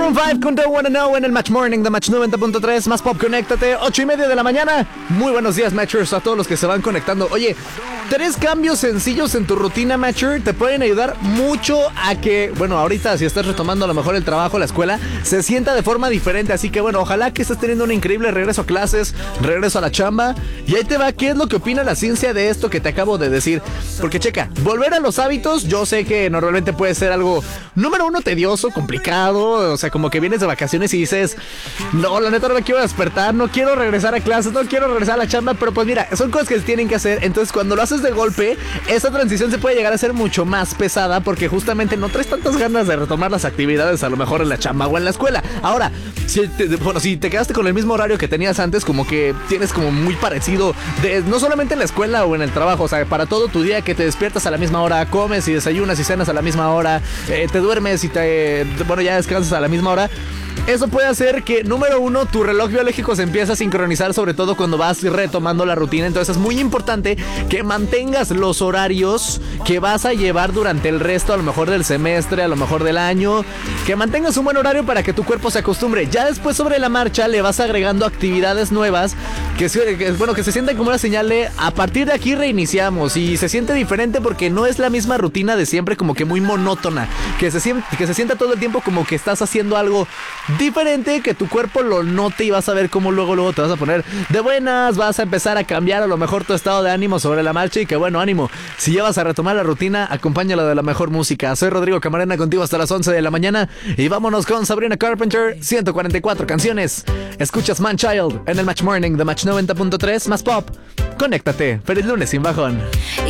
Maroon 5 con Don't Wanna Know en el Match Morning de Match 90.3. Más pop, conéctate, 8:30 de la mañana. Muy buenos días, Matchers, a todos los que se van conectando. Oye, 3 cambios sencillos en tu rutina, Matcher, te pueden ayudar mucho a que, bueno, ahorita si estás retomando a lo mejor el trabajo, la escuela, se sienta de forma diferente. Así que bueno, ojalá que estés teniendo un increíble regreso a clases, regreso a la chamba. Y ahí te va, ¿qué es lo que opina la ciencia de esto que te acabo de decir? Porque checa, volver a los hábitos, yo sé que normalmente puede ser algo, número uno, tedioso, complicado. O sea, como que vienes de vacaciones y dices, no, la neta no me quiero despertar, no quiero regresar a clases, no quiero regresar a la chamba. Pero pues mira, son cosas que se tienen que hacer. Entonces cuando lo haces de golpe, esa transición se puede llegar a ser mucho más pesada, porque justamente no traes tantas ganas de retomar las actividades a lo mejor en la chamba o en la escuela. Ahora, si te quedaste con el mismo horario que tenías antes, como que tienes como muy parecido, no solamente en la escuela o en el trabajo, o sea, para todo tu día, que te despiertas a la misma hora, comes y desayunas y cenas a la misma hora, te duermes y ya descansas a la misma hora. Eso puede hacer que, número uno, tu reloj biológico se empiece a sincronizar, sobre todo cuando vas retomando la rutina. Entonces es muy importante que mantengas los horarios que vas a llevar durante el resto, a lo mejor del semestre, a lo mejor del año. Que mantengas un buen horario para que tu cuerpo se acostumbre. Ya después, sobre la marcha, le vas agregando actividades nuevas que se sientan como una señal de a partir de aquí reiniciamos. Y se siente diferente porque no es la misma rutina de siempre, como que muy monótona. Que se sienta todo el tiempo como que estás haciendo algo diferente, que tu cuerpo lo note y vas a ver cómo luego te vas a poner de buenas, vas a empezar a cambiar a lo mejor tu estado de ánimo sobre la marcha. Y que bueno, ánimo, si ya vas a retomar la rutina, acompáñala de la mejor música. Soy Rodrigo Camarena, contigo hasta las 11 de la mañana y vámonos con Sabrina Carpenter, 144 canciones. Escuchas Man Child en el Match Morning de Match 90.3, más pop. Conéctate, feliz lunes sin bajón.